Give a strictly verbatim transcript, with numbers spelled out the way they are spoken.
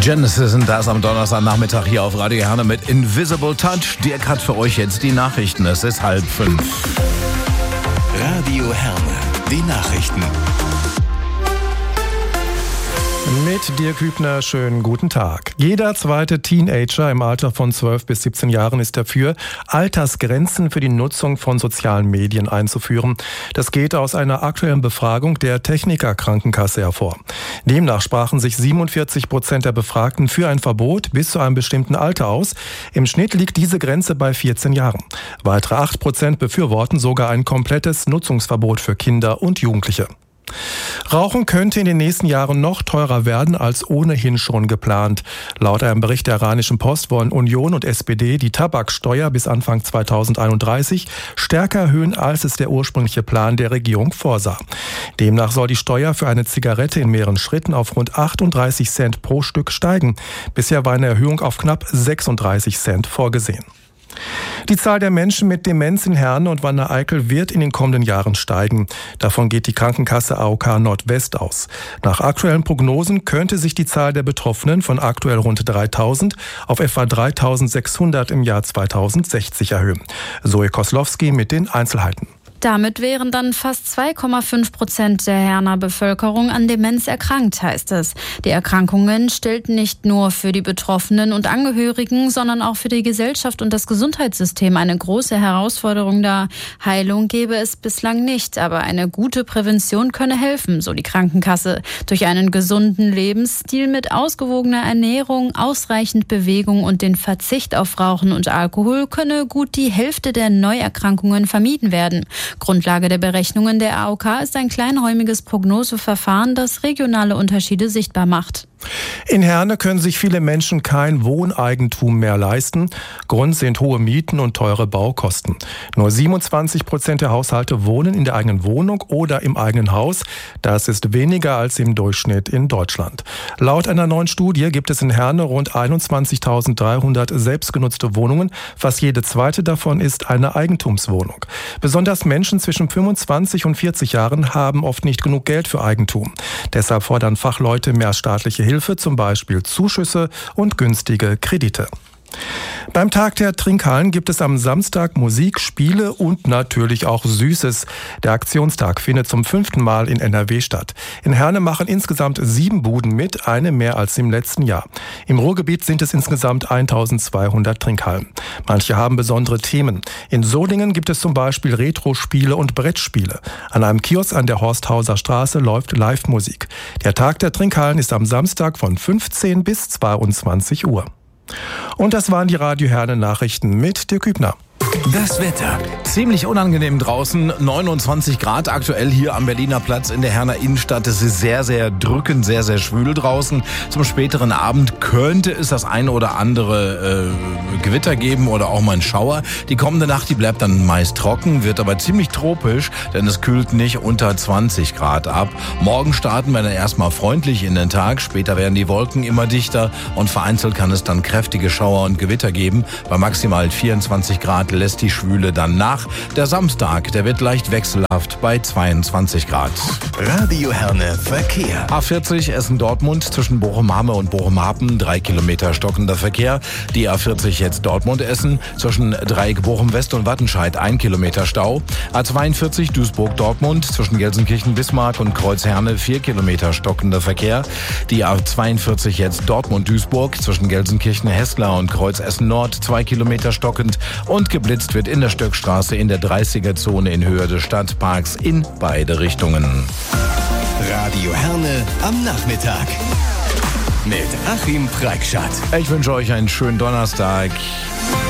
Genesis sind das am Donnerstagnachmittag hier auf Radio Herne mit Invisible Touch. Dirk hat für euch jetzt die Nachrichten. Es ist halb fünf. Radio Herne, die Nachrichten. Mit Dirk Hübner, schönen guten Tag. Jeder zweite Teenager im Alter von zwölf bis siebzehn Jahren ist dafür, Altersgrenzen für die Nutzung von sozialen Medien einzuführen. Das geht aus einer aktuellen Befragung der Techniker Krankenkasse hervor. Demnach sprachen sich siebenundvierzig Prozent der Befragten für ein Verbot bis zu einem bestimmten Alter aus. Im Schnitt liegt diese Grenze bei vierzehn Jahren. Weitere acht Prozent befürworten sogar ein komplettes Nutzungsverbot für Kinder und Jugendliche. Rauchen könnte in den nächsten Jahren noch teurer werden als ohnehin schon geplant. Laut einem Bericht der Rheinischen Post wollen Union und S P D die Tabaksteuer bis Anfang zweitausendeinunddreißig stärker erhöhen, als es der ursprüngliche Plan der Regierung vorsah. Demnach soll die Steuer für eine Zigarette in mehreren Schritten auf rund achtunddreißig Cent pro Stück steigen. Bisher war eine Erhöhung auf knapp sechsunddreißig Cent vorgesehen. Die Zahl der Menschen mit Demenz in Herne und Wanne-Eickel wird in den kommenden Jahren steigen. Davon geht die Krankenkasse A O K Nordwest aus. Nach aktuellen Prognosen könnte sich die Zahl der Betroffenen von aktuell rund dreitausend auf etwa dreitausendsechshundert im Jahr zweitausendsechzig erhöhen. Zoe Koslowski mit den Einzelheiten. Damit wären dann fast zwei Komma fünf Prozent der Herner Bevölkerung an Demenz erkrankt, heißt es. Die Erkrankungen stellten nicht nur für die Betroffenen und Angehörigen, sondern auch für die Gesellschaft und das Gesundheitssystem eine große Herausforderung dar. Heilung gäbe es bislang nicht, aber eine gute Prävention könne helfen, so die Krankenkasse. Durch einen gesunden Lebensstil mit ausgewogener Ernährung, ausreichend Bewegung und den Verzicht auf Rauchen und Alkohol könne gut die Hälfte der Neuerkrankungen vermieden werden. Grundlage der Berechnungen der A O K ist ein kleinräumiges Prognoseverfahren, das regionale Unterschiede sichtbar macht. In Herne können sich viele Menschen kein Wohneigentum mehr leisten. Grund sind hohe Mieten und teure Baukosten. Nur siebenundzwanzig Prozent der Haushalte wohnen in der eigenen Wohnung oder im eigenen Haus. Das ist weniger als im Durchschnitt in Deutschland. Laut einer neuen Studie gibt es in Herne rund einundzwanzigtausenddreihundert selbstgenutzte Wohnungen. Fast jede zweite davon ist eine Eigentumswohnung. Besonders Menschen zwischen fünfundzwanzig und vierzig Jahren haben oft nicht genug Geld für Eigentum. Deshalb fordern Fachleute mehr staatliche Hilfe. Hilfe, zum Beispiel Zuschüsse und günstige Kredite. Beim Tag der Trinkhallen gibt es am Samstag Musik, Spiele und natürlich auch Süßes. Der Aktionstag findet zum fünften Mal in N R W statt. In Herne machen insgesamt sieben Buden mit, eine mehr als im letzten Jahr. Im Ruhrgebiet sind es insgesamt eintausendzweihundert Trinkhallen. Manche haben besondere Themen. In Solingen gibt es zum Beispiel Retro-Spiele und Brettspiele. An einem Kiosk an der Horsthauser Straße läuft Live-Musik. Der Tag der Trinkhallen ist am Samstag von fünfzehn bis zweiundzwanzig Uhr. Und das waren die Radio Herne Nachrichten mit Dirk Hübner. Das Wetter. Ziemlich unangenehm draußen, neunundzwanzig Grad aktuell hier am Berliner Platz in der Herner Innenstadt. Es ist sehr, sehr drückend, sehr, sehr schwül draußen. Zum späteren Abend könnte es das eine oder andere äh, Gewitter geben oder auch mal ein Schauer. Die kommende Nacht, die bleibt dann meist trocken, wird aber ziemlich tropisch, denn es kühlt nicht unter zwanzig Grad ab. Morgen starten wir dann erstmal freundlich in den Tag. Später werden die Wolken immer dichter und vereinzelt kann es dann kräftige Schauer und Gewitter geben. Bei maximal vierundzwanzig Grad lässt die Schwüle dann nach. Der Samstag, der wird leicht wechselhaft bei zweiundzwanzig Grad. Radio Herne Verkehr. A vierzig Essen-Dortmund zwischen Bochum-Hamme und Bochum-Hapen, drei Kilometer stockender Verkehr. Die A vierzig jetzt Dortmund-Essen zwischen Dreieck Bochum-West und Wattenscheid, ein Kilometer Stau. A zweiundvierzig Duisburg-Dortmund zwischen Gelsenkirchen-Bismarck und Kreuz-Herne, vier Kilometer stockender Verkehr. Die A zweiundvierzig jetzt Dortmund-Duisburg zwischen Gelsenkirchen-Hessler und Kreuz-Essen-Nord, zwei Kilometer stockend. Und geblitzt wird in der Stöckstraße in der dreißiger-Zone in Höhe des Stadtparks in beide Richtungen. Radio Herne am Nachmittag mit Achim Preikschat. Ich wünsche euch einen schönen Donnerstag.